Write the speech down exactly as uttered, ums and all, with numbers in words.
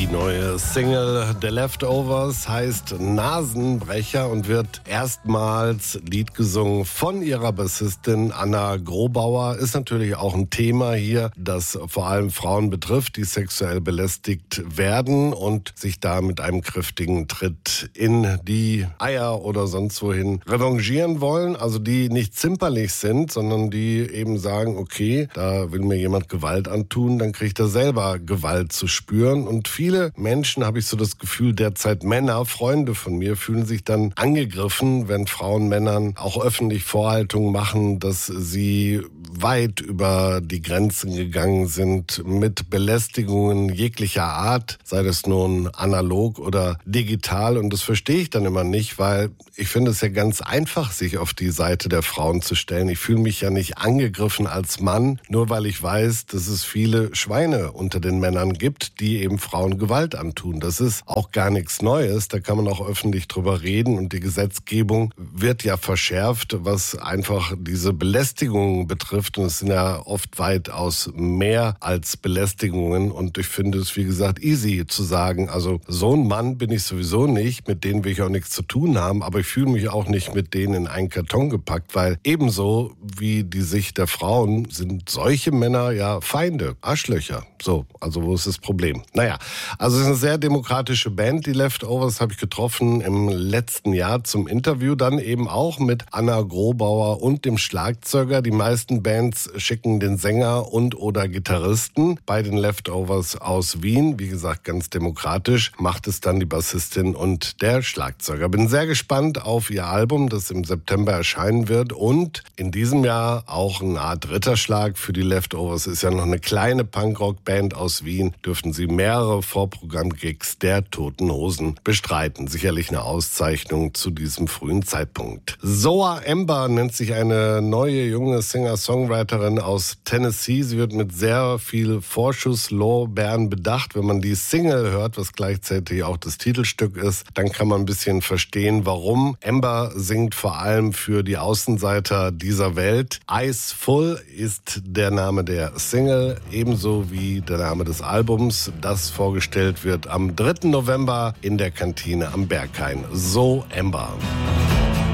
neue Single The Leftovers heißt Nasenbrecher und wird erstmals Lied gesungen von ihrer Bassistin Anna Grobauer. Ist natürlich auch ein Thema hier, das vor allem Frauen betrifft, die sexuell belästigt werden und sich da mit einem kräftigen Tritt in die Eier oder sonst wohin revanchieren wollen. Also die nicht zimperlich sind, sondern die eben sagen, okay, da will mir jemand Gewalt antun, dann kriegt er selber Gewalt zu spüren. Und viele Menschen, habe ich so das Gefühl, derzeit Männer, Freunde von mir, fühlen sich dann angegriffen, wenn Frauen Männern auch öffentlich Vorhaltungen machen, dass sie weit über die Grenzen gegangen sind mit Belästigungen jeglicher Art, sei das nun analog oder digital. Und das verstehe ich dann immer nicht, weil ich finde es ja ganz einfach, sich auf die Seite der Frauen zu stellen. Ich fühle mich ja nicht angegriffen als Mann, nur weil ich weiß, dass es viele Schweine unter den Männern gibt, die eben Frauen Gewalt antun. Das ist auch gar nichts Neues. Da kann man auch öffentlich drüber reden. Und die Gesetzgebung wird ja verschärft, was einfach diese Belästigungen betrifft. Und es sind ja oft weitaus mehr als Belästigungen. Und ich finde es, wie gesagt, easy zu sagen, also so ein Mann bin ich sowieso nicht, mit denen will ich auch nichts zu tun haben, aber ich fühle mich auch nicht mit denen in einen Karton gepackt, weil ebenso wie die Sicht der Frauen sind solche Männer ja Feinde, Arschlöcher. So, also wo ist das Problem? Naja, also es ist eine sehr demokratische Band, die Leftovers, habe ich getroffen im letzten Jahr zum Interview, dann eben auch mit Anna Grobauer und dem Schlagzeuger. Die meisten Bands schicken den Sänger und oder Gitarristen. Bei den Leftovers aus Wien, wie gesagt, ganz demokratisch, macht es dann die Bassistin und der Schlagzeuger. Bin sehr gespannt auf ihr Album, das im September erscheinen wird und in diesem Jahr auch eine Art Ritterschlag für die Leftovers. Ist ja noch eine kleine Punkrock-Band aus Wien, dürften sie mehrere Vorprogramm-Gigs der Toten Hosen bestreiten. Sicherlich eine Auszeichnung zu diesem frühen Zeitpunkt. Zoa Ember nennt sich eine neue junge Singer-Songwriterin aus Tennessee. Sie wird mit sehr viel Vorschusslorbeeren bedacht. Wenn man die Single hört, was gleichzeitig auch das Titelstück ist, dann kann man ein bisschen verstehen, warum. Ember singt vor allem für die Außenseiter dieser Welt. Eyes Full ist der Name der Single, ebenso wie der Name des Albums, das vorgestellt wird am dritten November in der Kantine am Berghain. So Ember.